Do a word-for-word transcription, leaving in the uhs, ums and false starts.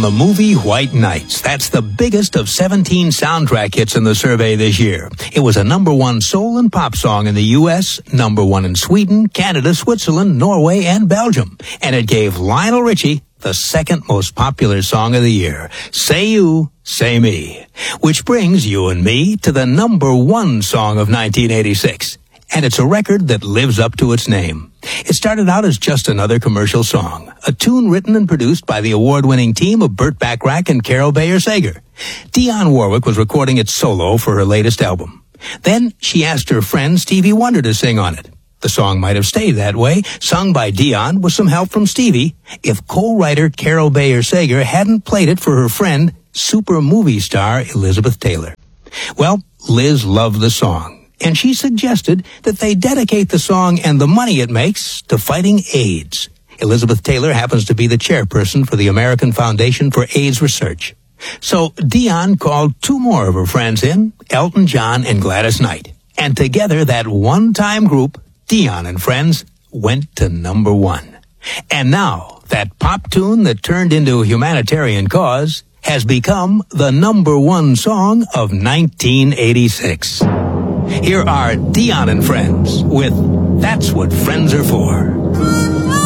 the movie White Nights. That's the biggest of seventeen soundtrack hits in the survey this year. It was a number one soul and pop song in the U S, number one in Sweden, Canada, Switzerland, Norway, and Belgium. And it gave Lionel Richie the second most popular song of the year, Say You, Say Me, which brings you and me to the number one song of nineteen eighty-six. And it's a record that lives up to its name. It started out as just another commercial song, a tune written and produced by the award-winning team of Burt Bacharach and Carol Bayer Sager. Dionne Warwick was recording it solo for her latest album. Then she asked her friend Stevie Wonder to sing on it. The song might have stayed that way, sung by Dionne with some help from Stevie, if co-writer Carol Bayer Sager hadn't played it for her friend, super movie star Elizabeth Taylor. Well, Liz loved the song, and she suggested that they dedicate the song and the money it makes to fighting AIDS. Elizabeth Taylor happens to be the chairperson for the American Foundation for AIDS Research. So Dionne called two more of her friends in, Elton John and Gladys Knight. And together, that one-time group, Dionne and Friends, went to number one. And now, that pop tune that turned into a humanitarian cause has become the number one song of nineteen eighty-six. Here are Dionne and Friends with That's What Friends Are For.